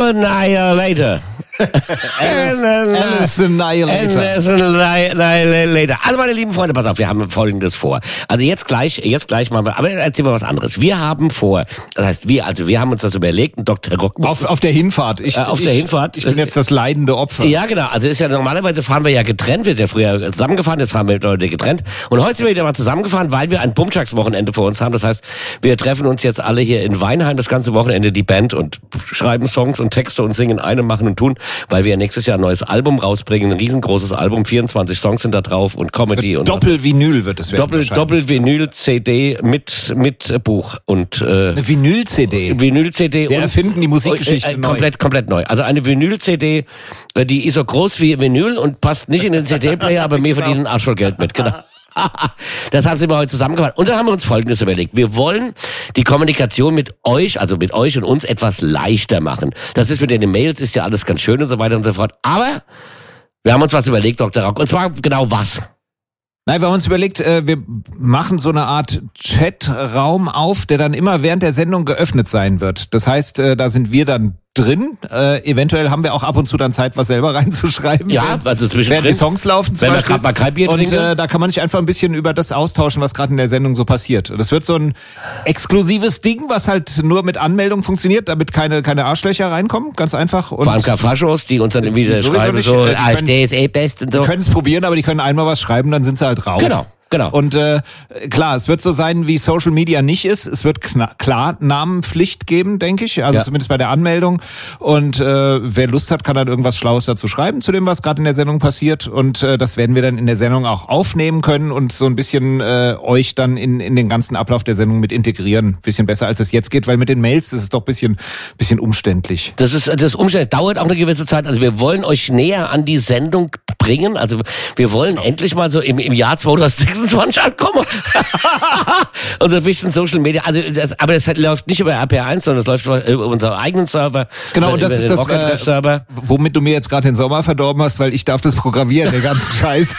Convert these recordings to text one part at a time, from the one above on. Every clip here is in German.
Annihilator. Alice Annihilator. Also meine lieben Freunde, pass auf, wir haben Folgendes vor. Also jetzt gleich machen wir, aber erzählen wir was anderes. Wir haben vor, das heißt wir haben uns das überlegt, und Dr. Rock... Auf der Hinfahrt. Ich bin jetzt das leidende Opfer. Ja, genau. Also ist ja normalerweise fahren wir ja getrennt. Wir sind ja früher zusammengefahren, jetzt fahren wir heute getrennt. Und heute sind wir wieder mal zusammengefahren, weil wir ein Bumtags-Wochenende vor uns haben. Das heißt, wir treffen uns jetzt alle hier in Weinheim das ganze Wochenende, die Band, und schreiben Songs und Texte und singen, einem machen und tun, weil wir nächstes Jahr ein neues Album rausbringen, ein riesengroßes Album, 24 Songs sind da drauf und Comedy und Doppel-Vinyl wird es werden. Doppel-Vinyl-CD mit Buch und eine Vinyl-CD. Wir erfinden die Musikgeschichte neu. Komplett neu. Also eine Vinyl-CD, die ist so groß wie Vinyl und passt nicht in den CD-Player, aber wir verdienen Arsch voll Geld mit. Genau. Das haben wir heute zusammengefasst. Und dann haben wir uns Folgendes überlegt. Wir wollen die Kommunikation mit euch, also mit euch und uns, etwas leichter machen. Das ist mit den Mails, ist ja alles ganz schön und so weiter und so fort. Aber wir haben uns was überlegt, Dr. Rock. Und zwar genau was? Nein, wir haben uns überlegt, wir machen so eine Art Chatraum auf, der dann immer während der Sendung geöffnet sein wird. Das heißt, da sind wir dann drin. Eventuell haben wir auch ab und zu dann Zeit, was selber reinzuschreiben. Ja, also zwischendrin. Während die Songs laufen zum Beispiel. Wenn wir gerade mal Kaltbier trinken. Und da kann man sich einfach ein bisschen über das austauschen, was gerade in der Sendung so passiert. Das wird so ein exklusives Ding, was halt nur mit Anmeldung funktioniert, damit keine Arschlöcher reinkommen. Ganz einfach. Und vor allem Faschos, die uns dann wieder schreiben, nicht, so AfD ist best und so. Die können es probieren, aber die können einmal was schreiben, dann sind sie halt raus. Genau. Und klar, es wird so sein, wie Social Media nicht ist. Es wird klar Namenpflicht geben, denke ich. Also zumindest bei der Anmeldung. Und wer Lust hat, kann dann irgendwas Schlaues dazu schreiben, zu dem, was gerade in der Sendung passiert. Und das werden wir dann in der Sendung auch aufnehmen können und so ein bisschen euch dann in den ganzen Ablauf der Sendung mit integrieren. Bisschen besser, als es jetzt geht, weil mit den Mails ist es doch bisschen umständlich. Das umständlich. Dauert auch eine gewisse Zeit. Also wir wollen euch näher an die Sendung bringen. Also wir wollen endlich mal so im Jahr 2026 ankommen. Und so ein bisschen Social Media. Also aber das läuft nicht über RPR1, sondern das läuft über unseren eigenen Server. Genau, und das ist das, Server. Womit du mir jetzt gerade den Sommer verdorben hast, weil ich darf das programmieren, den ganzen Scheiß.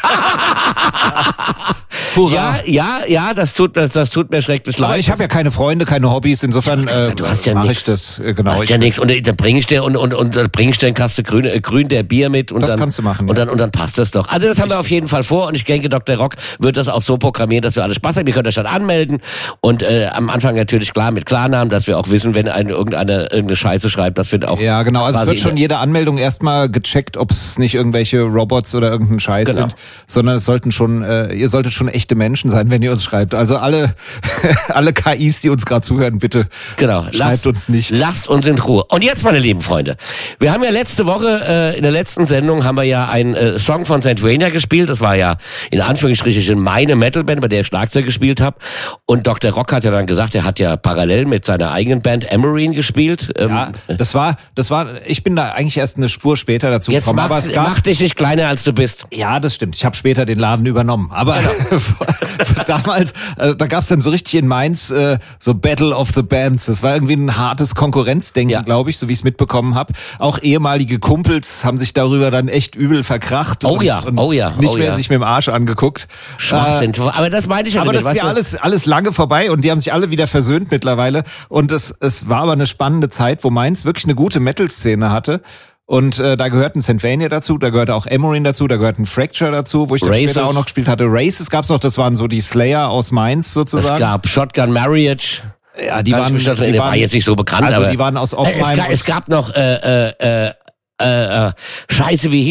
Hurra. Ja, das tut mir schrecklich leid. Aber ich habe ja keine Freunde, keine Hobbys, insofern du hast ja mache ich das. Genau. Du hast ja nichts. Und dann bringe ich dir einen Kasten grün der Bier mit. Und das dann kannst du machen. Und dann passt das doch. Also das haben wir auf jeden Fall vor und ich denke, Dr. Rock wird das auch so programmieren, dass wir alle Spaß haben. Ihr könnt euch dann anmelden und am Anfang natürlich klar mit Klarnamen, dass wir auch wissen, wenn irgendeine Scheiße schreibt, dass wir auch... Ja, genau. Also es wird schon jede Anmeldung erstmal gecheckt, ob es nicht irgendwelche Robots oder irgendein Scheiß sind, sondern es sollten schon, ihr solltet schon echte Menschen sein, wenn ihr uns schreibt. Also alle KIs, die uns gerade zuhören, bitte schreibt uns nicht. Lasst uns in Ruhe. Und jetzt, meine lieben Freunde, wir haben ja letzte Woche, in der letzten Sendung haben wir ja einen Song von St. Rainier gespielt. Das war ja in Anführungsstrichen meine Metalband, bei der ich Schlagzeug gespielt habe. Und Dr. Rock hat ja dann gesagt, er hat ja parallel mit seiner eigenen Band Emerine gespielt. Ja, das war, ich bin da eigentlich erst eine Spur später dazu gekommen. Aber mach dich nicht kleiner, als du bist. Ja, das stimmt. Ich habe später den Laden übernommen. Aber damals, da gab's dann so richtig in Mainz so Battle of the Bands. Das war irgendwie ein hartes Konkurrenzdenken, glaube ich, so wie ich es mitbekommen habe. Auch ehemalige Kumpels haben sich darüber dann echt übel verkracht. Und nicht mehr sich mit dem Arsch angeguckt. Schwachsinn. Aber das meine ich ja aber nicht. Das ist ja alles lange vorbei und die haben sich alle wieder versöhnt mittlerweile. Und es war aber eine spannende Zeit, wo Mainz wirklich eine gute Metal-Szene hatte. Und da gehörten St. Rainier dazu, da gehörte auch Emerine dazu, da gehörten Fracture dazu, wo ich dann später auch noch gespielt hatte. Races gab's noch, das waren so die Slayer aus Mainz sozusagen. Es gab Shotgun Marriage. Ja, die waren jetzt nicht so bekannt, also aber die waren aus Oppenheim. Es gab noch Scheiße, wie